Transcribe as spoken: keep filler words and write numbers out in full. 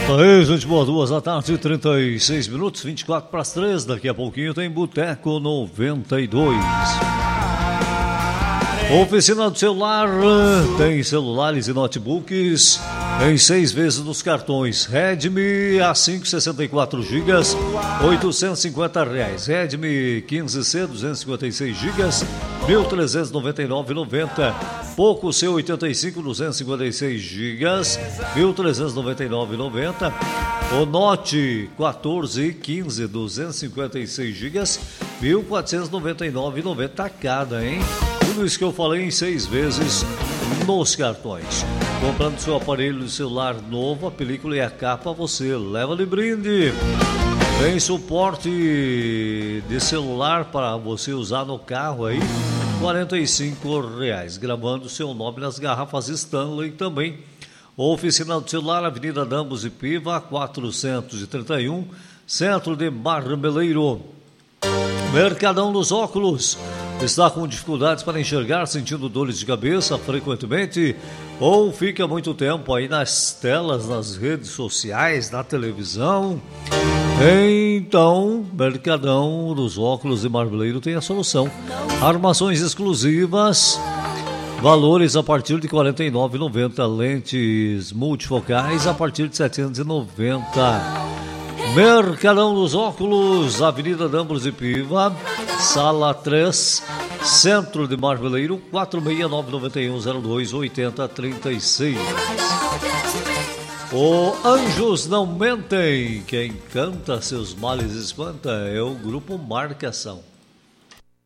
Aí, gente, boa, duas da tarde, trinta e seis minutos, vinte e quatro para as três. Daqui a pouquinho tem Boteco noventa e dois. Oficina do celular, tem celulares e notebooks em seis vezes nos cartões. Redmi A cinco, sessenta e quatro gigas, oitocentos e cinquenta reais. Redmi quinze C, duzentos e cinquenta e seis gigas, mil trezentos e noventa e nove reais e noventa centavos. Poco C oitenta e cinco, duzentos e cinquenta e seis gigas, mil trezentos e noventa e nove reais e noventa centavos. O Note quatorze e quinze, duzentos e cinquenta e seis gigas, mil quatrocentos e noventa e nove reais e noventa centavos cada, hein? Tudo isso que eu falei em seis vezes nos cartões. Comprando seu aparelho de celular novo, a película e a capa você leva de brinde. Tem suporte de celular para você usar no carro aí, quarenta e cinco reais. Gravando seu nome nas garrafas Stanley também. Oficina do celular, Avenida Dambos e Piva, quatrocentos e trinta e um, centro de Marmeleiro. Mercadão dos Óculos. Está com dificuldades para enxergar, sentindo dores de cabeça frequentemente ou fica muito tempo aí nas telas, nas redes sociais, na televisão? Então, Mercadão dos Óculos de Marmeleiro tem a solução. Armações exclusivas, valores a partir de quarenta e nove reais e noventa centavos, lentes multifocais a partir de setecentos e noventa reais. Mercadão dos Óculos, Avenida Dambros e Piva, Sala três, Centro de Marmeleiro, quatro seis nove nove um zero dois oito zero três seis. O Anjos Não Mentem, quem canta seus males espanta, é o Grupo Marcação.